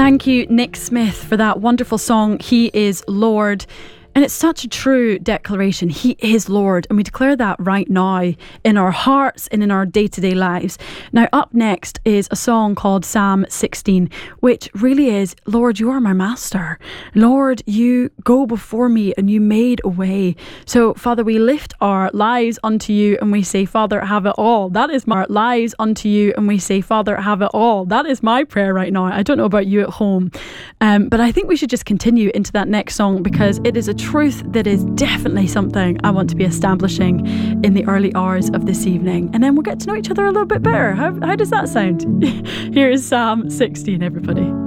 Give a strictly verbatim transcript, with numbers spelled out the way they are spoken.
Thank you, Nick Smith, for that wonderful song, He is Lord. And it's such a true declaration. He is Lord. And we declare that right now in our hearts and in our day-to-day lives. Now, up next is a song called Psalm sixteen, which really is, Lord, you are my master. Lord, you go before me and you made a way. So, Father, we lift our lives unto you and we say, Father, have it all. That is my lives unto you and we say, Father, have it all. That is my prayer right now. I don't know about you at home, um, but I think we should just continue into that next song because it is a truth that is definitely something I want to be establishing in the early hours of this evening. And then we'll get to know each other a little bit better. How, how does that sound? Here is Psalm sixteen, everybody.